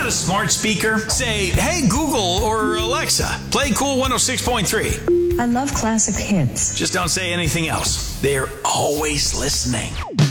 a smart speaker? Say, hey Google or Alexa, play Cool 106.3. I love classic hits. Just don't say anything else. They're always listening.